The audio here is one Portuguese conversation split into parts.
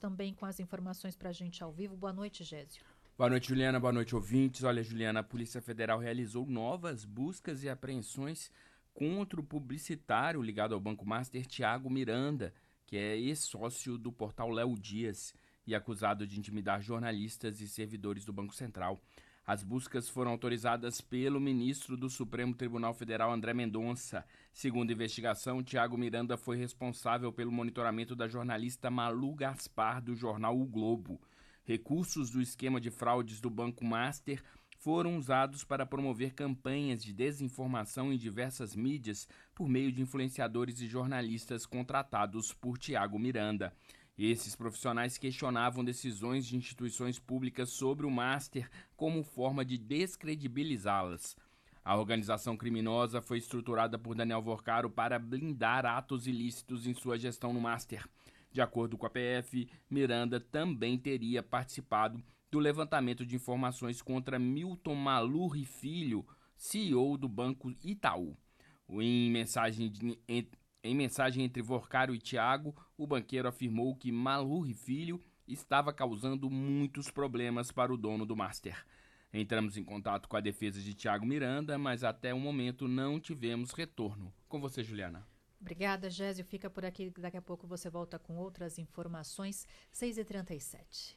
também com as informações para a gente ao vivo. Boa noite, Gésio. Boa noite, Juliana. Boa noite, ouvintes. Olha, Juliana, a Polícia Federal realizou novas buscas e apreensões contra o publicitário ligado ao Banco Master, Thiago Miranda, que é ex-sócio do portal Léo Dias e acusado de intimidar jornalistas e servidores do Banco Central. As buscas foram autorizadas pelo ministro do Supremo Tribunal Federal, André Mendonça. Segundo a investigação, Thiago Miranda foi responsável pelo monitoramento da jornalista Malu Gaspar, do jornal O Globo. Recursos do esquema de fraudes do Banco Master foram usados para promover campanhas de desinformação em diversas mídias por meio de influenciadores e jornalistas contratados por Thiago Miranda. Esses profissionais questionavam decisões de instituições públicas sobre o Master como forma de descredibilizá-las. A organização criminosa foi estruturada por Daniel Vorcaro para blindar atos ilícitos em sua gestão no Master. De acordo com a PF, Miranda também teria participado do levantamento de informações contra Milton Malurri Filho, CEO do Banco Itaú. Em mensagem entre Vorcaro e Thiago, o banqueiro afirmou que Malurri Filho estava causando muitos problemas para o dono do Master. Entramos em contato com a defesa de Thiago Miranda, mas até o momento não tivemos retorno. Com você, Juliana. Obrigada, Gésio. Fica por aqui. Daqui a pouco você volta com outras informações. 6h37.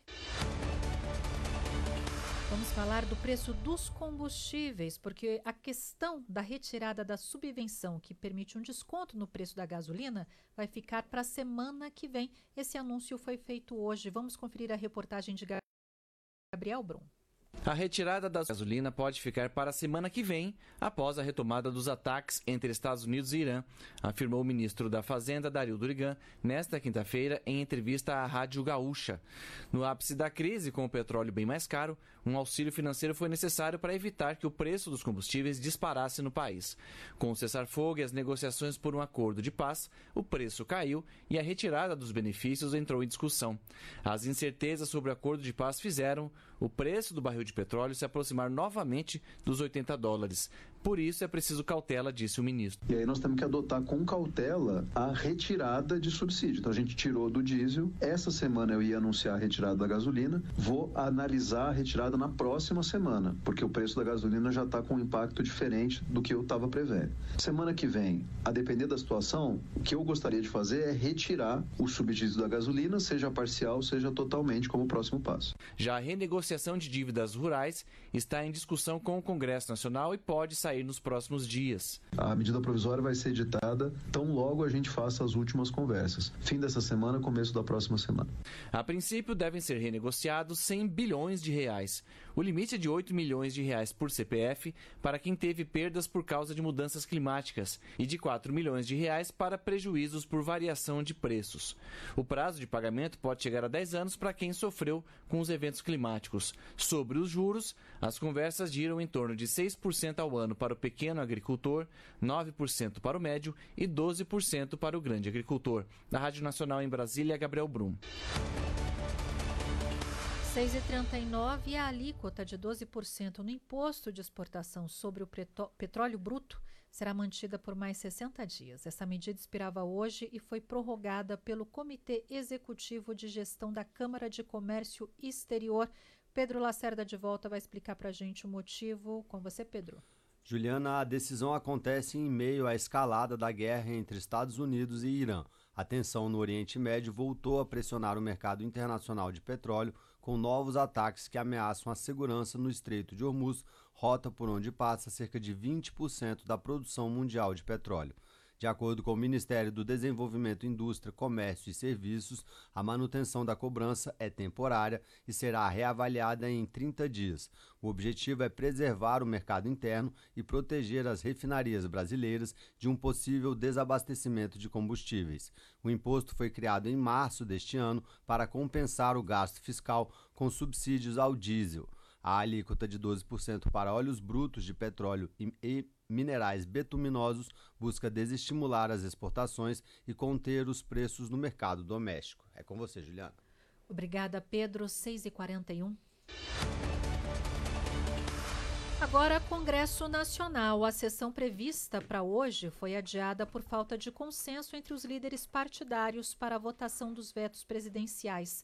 Vamos falar do preço dos combustíveis, porque a questão da retirada da subvenção que permite um desconto no preço da gasolina vai ficar para a semana que vem. Esse anúncio foi feito hoje. Vamos conferir a reportagem de Gabriel Brum. A retirada da gasolina pode ficar para a semana que vem, após a retomada dos ataques entre Estados Unidos e Irã, afirmou o ministro da Fazenda, Dario Durigan, nesta quinta-feira, em entrevista à Rádio Gaúcha. No ápice da crise, com o petróleo bem mais caro, um auxílio financeiro foi necessário para evitar que o preço dos combustíveis disparasse no país. Com o cessar-fogo e as negociações por um acordo de paz, o preço caiu e a retirada dos benefícios entrou em discussão. As incertezas sobre o acordo de paz fizeram o preço do barril de petróleo se aproximar novamente dos $80. Por isso é preciso cautela, disse o ministro. E aí nós temos que adotar com cautela a retirada de subsídio. Então a gente tirou do diesel. Essa semana eu ia anunciar a retirada da gasolina. Vou analisar a retirada na próxima semana, porque o preço da gasolina já está com um impacto diferente do que eu estava prevendo. Semana que vem, a depender da situação, o que eu gostaria de fazer é retirar o subsídio da gasolina, seja parcial, seja totalmente, como próximo passo. Já a renegociação de dívidas rurais está em discussão com o Congresso Nacional e pode sair nos próximos dias. A medida provisória vai ser editada tão logo a gente faça as últimas conversas. Fim dessa semana, começo da próxima semana. A princípio, devem ser renegociados R$100 bilhões. O limite é de R$8 milhões por CPF para quem teve perdas por causa de mudanças climáticas e de R$4 milhões para prejuízos por variação de preços. O prazo de pagamento pode chegar a 10 anos para quem sofreu com os eventos climáticos. Sobre os juros, as conversas giram em torno de 6% ao ano para o pequeno agricultor, 9% para o médio e 12% para o grande agricultor. Da Rádio Nacional em Brasília, Gabriel Brum. 6h39 e a alíquota de 12% no imposto de exportação sobre o petróleo bruto será mantida por mais 60 dias. Essa medida expirava hoje e foi prorrogada pelo Comitê Executivo de Gestão da Câmara de Comércio Exterior. Pedro Lacerda de volta vai explicar para a gente o motivo. Com você, Pedro. Juliana, a decisão acontece em meio à escalada da guerra entre Estados Unidos e Irã. A tensão no Oriente Médio voltou a pressionar o mercado internacional de petróleo com novos ataques que ameaçam a segurança no Estreito de Hormuz, rota por onde passa cerca de 20% da produção mundial de petróleo. De acordo com o Ministério do Desenvolvimento, Indústria, Comércio e Serviços, a manutenção da cobrança é temporária e será reavaliada em 30 dias. O objetivo é preservar o mercado interno e proteger as refinarias brasileiras de um possível desabastecimento de combustíveis. O imposto foi criado em março deste ano para compensar o gasto fiscal com subsídios ao diesel. A alíquota de 12% para óleos brutos de petróleo e minerais betuminosos busca desestimular as exportações e conter os preços no mercado doméstico. É com você, Juliana. Obrigada, Pedro. 6h41. Agora, Congresso Nacional. A sessão prevista para hoje foi adiada por falta de consenso entre os líderes partidários para a votação dos vetos presidenciais.